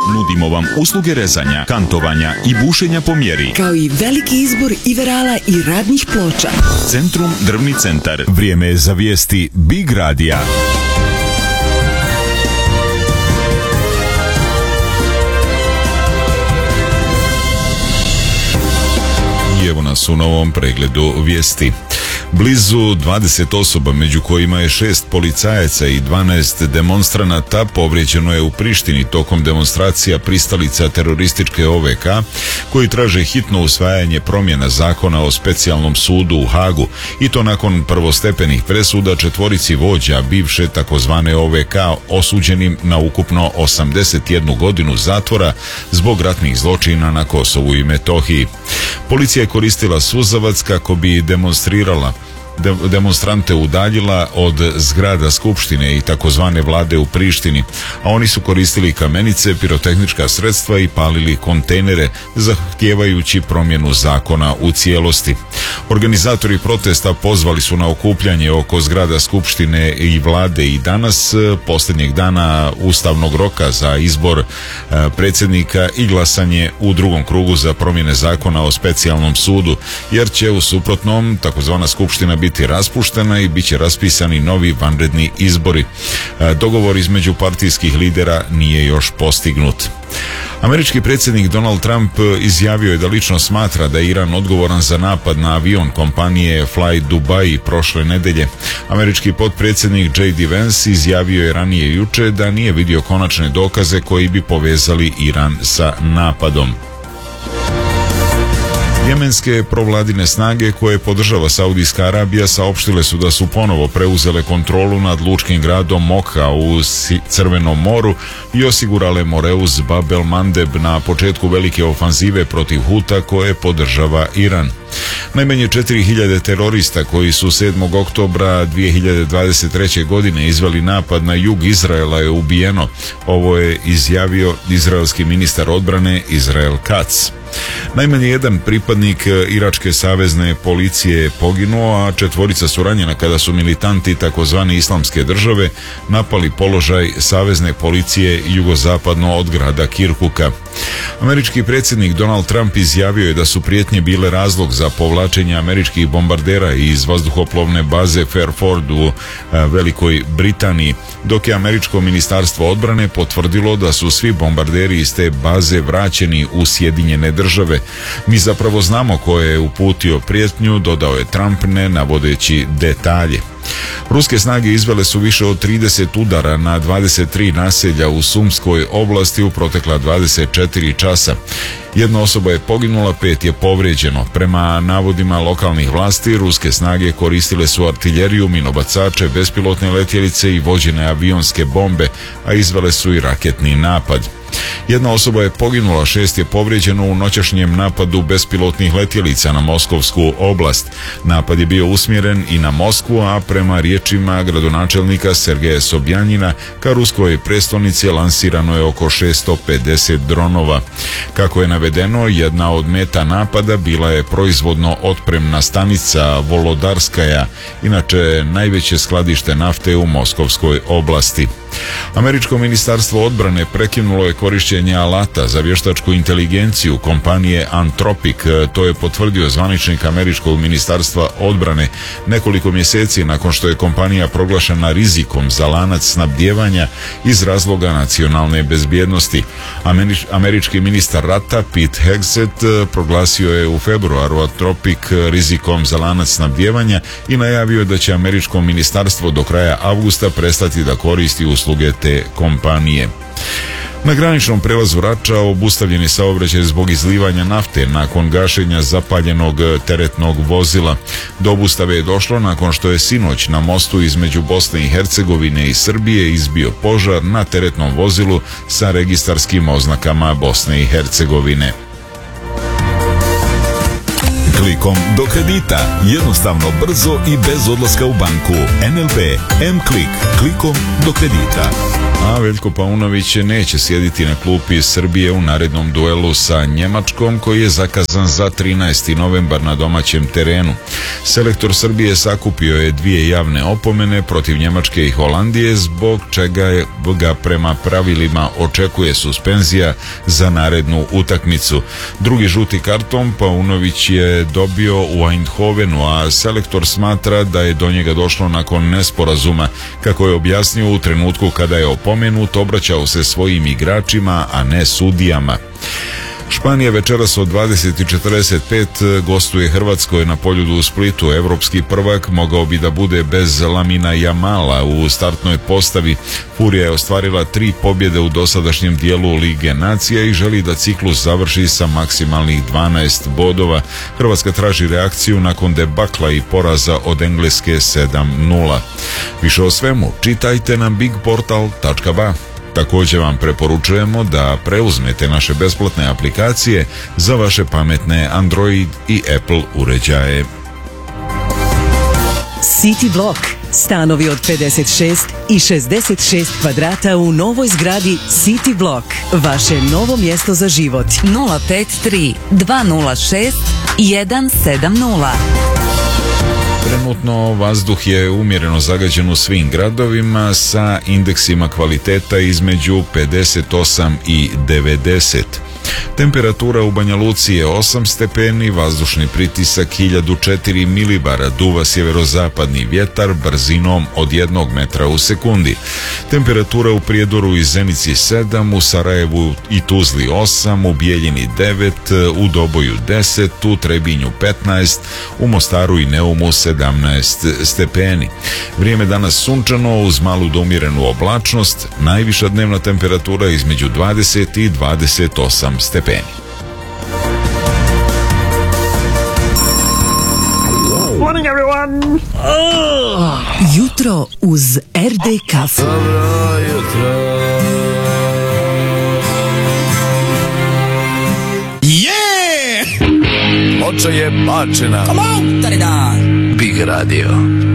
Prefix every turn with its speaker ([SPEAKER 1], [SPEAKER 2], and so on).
[SPEAKER 1] Nudimo vam usluge rezanja, kantovanja i bušenja po mjeri.
[SPEAKER 2] Kao i veliki izbor iverala i radnih ploča.
[SPEAKER 1] Centrum Drvni centar. Vrijeme je za vijesti Big Radija. I evo nas u novom pregledu vijesti. Blizu 20 osoba, među kojima je 6 policajaca i 12 demonstranata, povrijeđeno je u Prištini tokom demonstracija pristalica terorističke OVK, koji traže hitno usvajanje promjena zakona o specijalnom sudu u Hagu, i to nakon prvostepenih presuda četvorici vođa bivše takozvane OVK osuđenim na ukupno 81 godinu zatvora zbog ratnih zločina na Kosovu i Metohiji. Policija je koristila suzavac kako bi demonstrante udaljila od zgrada Skupštine i takozvane vlade u Prištini, a oni su koristili kamenice, pirotehnička sredstva i palili kontejnere, zahtijevajući promjenu zakona u cijelosti. Organizatori protesta pozvali su na okupljanje oko zgrada Skupštine i vlade i danas, posljednjeg dana ustavnog roka za izbor predsjednika i glasanje u drugom krugu za promjene zakona o specijalnom sudu, jer će u suprotnom takozvana Skupština biti raspuštena i bit će raspisani novi vanredni izbori. Dogovor između partijskih lidera nije još postignut. Američki predsjednik Donald Trump izjavio je da lično smatra da je Iran odgovoran za napad na avion kompanije Fly Dubai prošle nedelje. Američki potpredsjednik J.D. Vance izjavio je ranije juče da nije vidio konačne dokaze koji bi povezali Iran sa napadom. Jemenske provladine snage koje podržava Saudijska Arabija saopštile su da su ponovo preuzele kontrolu nad lučkim gradom Mokha u Crvenom moru i osigurale Moreus Bab el Mandeb na početku velike ofanzive protiv Huta koje podržava Iran. Najmanje 4000 terorista koji su 7. oktobra 2023. godine izveli napad na jug Izraela je ubijeno. Ovo je izjavio izraelski ministar odbrane Israel Katz. Najmanje jedan pripadnik iračke savezne policije je poginuo, a 4 su ranjena kada su militanti takozvane Islamske države napali položaj savezne policije jugozapadno od grada Kirkuka. Američki predsjednik Donald Trump izjavio je da su prijetnje bile razlog za povlačenje američkih bombardera iz vazduhoplovne baze Fairford u Velikoj Britaniji, dok je američko ministarstvo odbrane potvrdilo da su svi bombarderi iz te baze vraćeni u Sjedinjene države. Mi zapravo znamo ko je uputio prijetnju, dodao je Trump, ne navodeći detalje. Ruske snage izvele su više od 30 udara na 23 naselja u Sumskoj oblasti u protekla 24 časa. Jedna osoba je poginula, 5 je povrijeđeno. Prema navodima lokalnih vlasti, ruske snage koristile su artiljeriju, minobacače, bespilotne letjelice i vođene avionske bombe, a izvele su i raketni napad. Jedna osoba je poginula, 6 je povrijeđeno u noćašnjem napadu bespilotnih letjelica na Moskovsku oblast. Napad je bio usmjeren i na Moskvu, a prema riječima gradonačelnika Sergeja Sobjanina, ka ruskoj prestolnici lansirano je oko 650 dronova. Kako je navedeno, jedna od meta napada bila je proizvodno otpremna stanica Volodarskaja, inače najveće skladište nafte u Moskovskoj oblasti. Američko ministarstvo odbrane prekinulo je korištenje alata za vještačku inteligenciju kompanije Anthropic, to je potvrdio zvaničnik američkog ministarstva odbrane nekoliko mjeseci nakon što je kompanija proglašena rizikom za lanac snabdijevanja iz razloga nacionalne bezbjednosti. Američki ministar rata Pete Hegseth proglasio je u februaru Anthropic rizikom za lanac snabdijevanja i najavio da će američko ministarstvo do kraja avgusta prestati da koristi usluge te kompanije. Na graničnom prelazu Rača obustavljen je saobraćaj zbog izlivanja nafte nakon gašenja zapaljenog teretnog vozila. Do obustave je došlo nakon što je sinoć na mostu između Bosne i Hercegovine i Srbije izbio požar na teretnom vozilu sa registarskim oznakama Bosne i Hercegovine.
[SPEAKER 3] klikom do kredita. Jednostavno, brzo i bez odlaska u banku. NLB M-Klik. Klikom do kredita.
[SPEAKER 1] A Veljko Paunović neće sjediti na klupi Srbije u narednom duelu sa Njemačkom koji je zakazan za 13. novembar na domaćem terenu. Selektor Srbije sakupio je 2 javne opomene protiv Njemačke i Holandije, zbog čega ga prema pravilima očekuje suspenzija za narednu utakmicu. Drugi žuti karton Paunović je dobio u Eindhovenu, a selektor smatra da je do njega došlo nakon nesporazuma. Kako je objasnio, u trenutku kada je opomenut, obraćao se svojim igračima, a ne sudijama. Španija večeras od 20:45 gostuje Hrvatskoj na Poljudu u Splitu. Evropski prvak mogao bi da bude bez Lamina Jamala u startnoj postavi. Furija je ostvarila 3 pobjede u dosadašnjem dijelu Lige nacija i želi da ciklus završi sa maksimalnih 12 bodova. Hrvatska traži reakciju nakon debakla i poraza od Engleske 7:0. Više o svemu čitajte na bigportal.ba. Također vam preporučujemo da preuzmete naše besplatne aplikacije za vaše pametne Android i Apple uređaje.
[SPEAKER 2] City Block. Stanovi od 56 i 66 kvadrata u novoj zgradi City Block. Vaše novo mjesto za život.
[SPEAKER 4] 053 206 170.
[SPEAKER 1] Trenutno vazduh je umjereno zagađen u svim gradovima sa indeksima kvaliteta između 58 i 90. Temperatura u Banja Luci je 8 stepeni, vazdušni pritisak 1004 milibara, duva sjeverozapadni vjetar brzinom od 1 metra u sekundi. Temperatura u Prijedoru i Zenici 7, u Sarajevu i Tuzli 8, u Bijeljini 9, u Doboju 10, u Trebinju 15, u Mostaru i Neumu 17 stepeni. Vrijeme danas sunčano uz malu do umjerenu oblačnost, najviša dnevna temperatura između 20 i 28 stepeni.
[SPEAKER 5] Morning everyone!
[SPEAKER 2] Jutro uz RD kafu.
[SPEAKER 6] Dobro jutro.
[SPEAKER 5] Yeah!
[SPEAKER 6] Očo je bačena.
[SPEAKER 5] Come on, Big Radio.